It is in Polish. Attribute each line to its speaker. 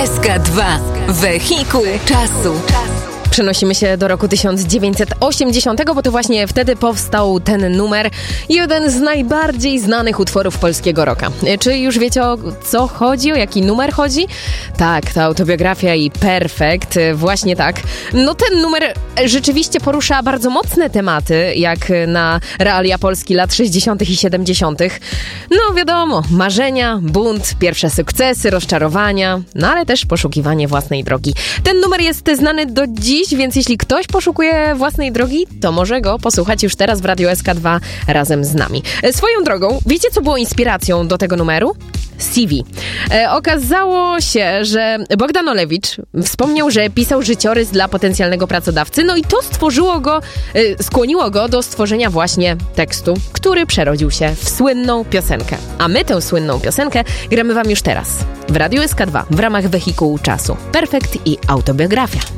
Speaker 1: SK2. Wehikuł czasu.
Speaker 2: Przenosimy się do roku 1980, bo to właśnie wtedy powstał ten numer, jeden z najbardziej znanych utworów polskiego rocka. Czy już wiecie, o co chodzi, o jaki numer chodzi? Tak, to autobiografia i Perfekt, właśnie tak. No ten numer rzeczywiście porusza bardzo mocne tematy, jak na realia Polski lat 60. i 70. No wiadomo, marzenia, bunt, pierwsze sukcesy, rozczarowania, no ale też poszukiwanie własnej drogi. Ten numer jest znany do dziś, więc jeśli ktoś poszukuje własnej drogi, to może go posłuchać już teraz w Radiu SK2 razem z nami. Swoją drogą, wiecie co było inspiracją do tego numeru? CV. Okazało się, że Bogdan Olewicz wspomniał, że pisał życiorys dla potencjalnego pracodawcy, no i to skłoniło go do stworzenia właśnie tekstu, który przerodził się w słynną piosenkę. A my tę słynną piosenkę gramy wam już teraz w Radiu SK2 w ramach Wehikułu czasu. Perfekt i autobiografia.